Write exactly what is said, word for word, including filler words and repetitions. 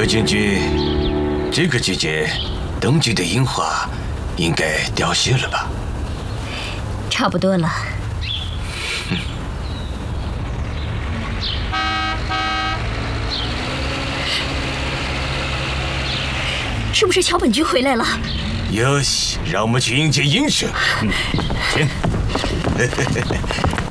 小将军，这个季节冬季的樱花应该凋谢了吧？ 差不多了。 嗯、 是不是桥本君回来了？ 哟西，让我们去迎接鹰神。嗯，请。